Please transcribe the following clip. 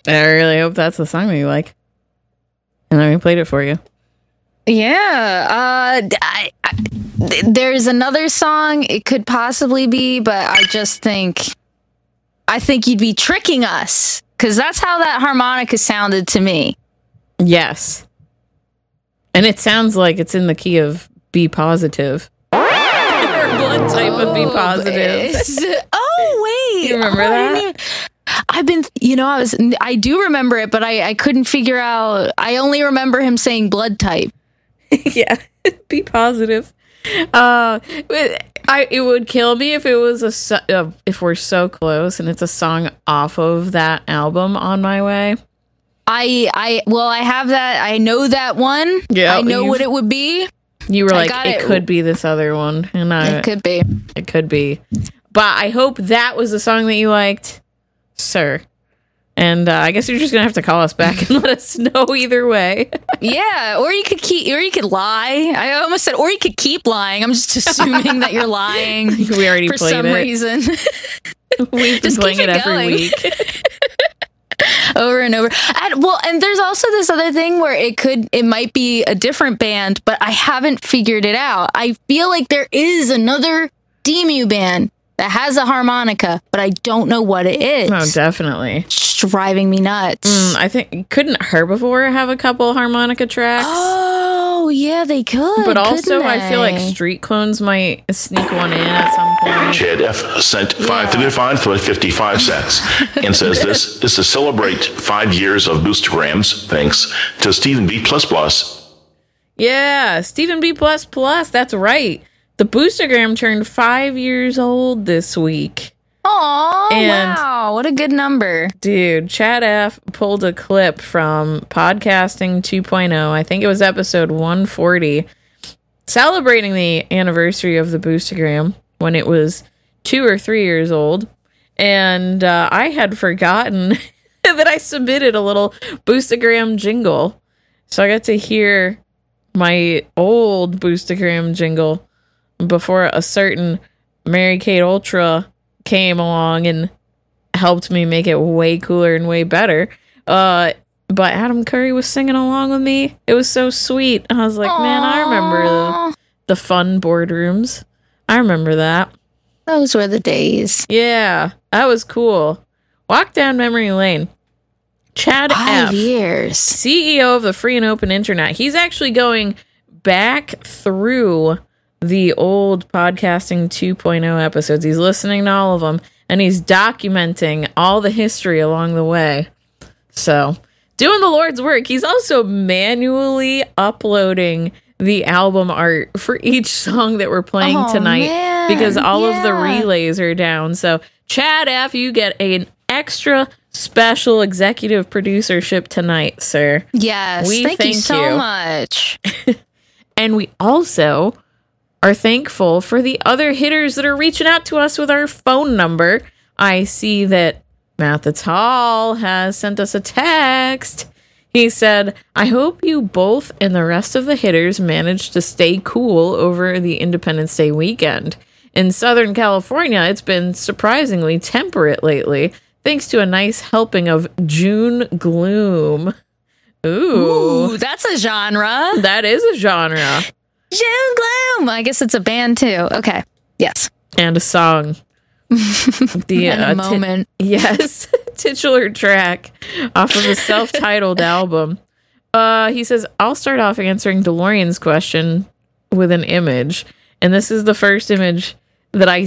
I really hope that's the song that you like. And then we played it for you. Yeah. There's another song it could possibly be, but I think you'd be tricking us, because that's how that harmonica sounded to me. Yes. And it sounds like it's in the key of B positive. Or blood type of B positive. Oh, wait. You remember that? I do remember it, but I couldn't figure out. I only remember him saying blood type. Yeah, be positive. It would kill me if it was if we're so close and it's a song off of that album, On My Way. I have that. I know that one. Yeah, I know what it would be. You were like, it could be this other one, and it could be. It could be. But I hope that was the song that you liked, sir. And I guess you're just gonna have to call us back and let us know either way. Yeah, or you could lie. I almost said, or you could keep lying. I'm just assuming that you're lying. We already for played some it. reason. We've been playing it every week. Over and over. And there's also this other thing where it might be a different band, but I haven't figured it out. I feel like there is another Demu band that has a harmonica, but I don't know what it is. Oh, definitely. It's driving me nuts. I think, couldn't Herbivore have a couple harmonica tracks? Oh, yeah, they could. But also, I feel like Street Clones might sneak one in at some point. Chad F. sent 555 for 55 cents and says this is to celebrate 5 years of Boostergrams. Thanks to Stephen B++. Yeah, Stephen B++. That's right. The Boostergram turned 5 years old this week. Oh, wow. What a good number. Dude, Chad F. pulled a clip from Podcasting 2.0. I think it was episode 140, celebrating the anniversary of the Boostergram when it was 2 or 3 years old. And I had forgotten that I submitted a little Boostergram jingle. So I got to hear my old Boostergram jingle before a certain Mary Kate Ultra came along and helped me make it way cooler and way better. But Adam Curry was singing along with me. It was so sweet. I was like, Aww. Man, I remember the fun boardrooms. I remember that. Those were the days. Yeah, that was cool. Walk down memory lane. Chad 5 F., years. CEO of the Free and Open Internet. He's actually going back through the old Podcasting 2.0 episodes. He's listening to all of them, and he's documenting all the history along the way. So, doing the Lord's work. He's also manually uploading the album art for each song that we're playing tonight, man. because all of the relays are down. So, Chad F., you get an extra special executive producership tonight, sir. Yes, thank you so much. And we also are thankful for the other hitters that are reaching out to us with our phone number. I see that Mathis Hall has sent us a text. He said, I hope you both and the rest of the hitters managed to stay cool over the Independence Day weekend. In Southern California, it's been surprisingly temperate lately, thanks to a nice helping of June gloom. Ooh, that's a genre. That is a genre. June gloom. I guess it's a band too. Okay. Yes. And a song. And a moment. Yes. Titular track off of the self-titled album. He says, I'll start off answering DeLorean's question with an image. And this is the first image that I